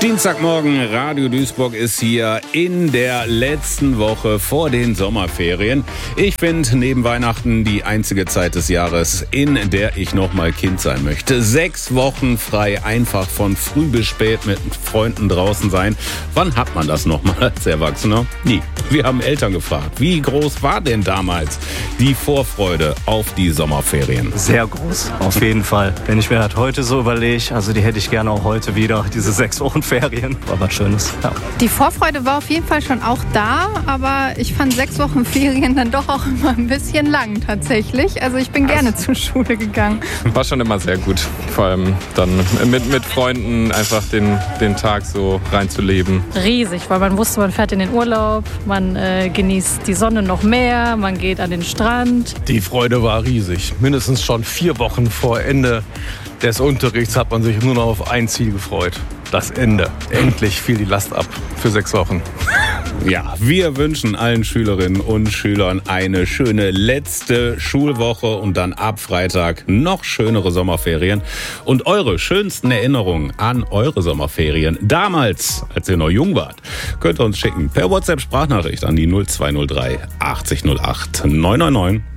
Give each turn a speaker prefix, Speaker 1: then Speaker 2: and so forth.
Speaker 1: Dienstagmorgen, Radio Duisburg ist hier in der letzten Woche vor den Sommerferien. Ich finde neben Weihnachten die einzige Zeit des Jahres, in der ich noch mal Kind sein möchte. 6 Wochen frei, einfach von früh bis spät mit Freunden draußen sein. Wann hat man das noch mal als Erwachsener? Nie. Wir haben Eltern gefragt, wie groß war denn damals die Vorfreude auf die Sommerferien?
Speaker 2: Sehr groß, auf jeden Fall. Wenn ich mir das heute so überlege, also die hätte ich gerne auch heute wieder, diese 6 Wochen Ferien. War was Schönes. Ja.
Speaker 3: Die Vorfreude war auf jeden Fall schon auch da, aber ich fand 6 Wochen Ferien dann doch auch immer ein bisschen lang tatsächlich. Also ich bin gerne zur Schule gegangen.
Speaker 4: War schon immer sehr gut, vor allem dann mit Freunden einfach den Tag so reinzuleben.
Speaker 5: Riesig, weil man wusste, man fährt in den Urlaub, man genießt die Sonne noch mehr, man geht an den Strand.
Speaker 6: Die Freude war riesig. Mindestens schon 4 Wochen vor Ende des Unterrichts hat man sich nur noch auf ein Ziel gefreut. Das Ende. Endlich fiel die Last ab für 6 Wochen.
Speaker 1: Ja, wir wünschen allen Schülerinnen und Schülern eine schöne letzte Schulwoche und dann ab Freitag noch schönere Sommerferien. Und eure schönsten Erinnerungen an eure Sommerferien damals, als ihr noch jung wart, könnt ihr uns schicken per WhatsApp-Sprachnachricht an die 0203 80 08 999.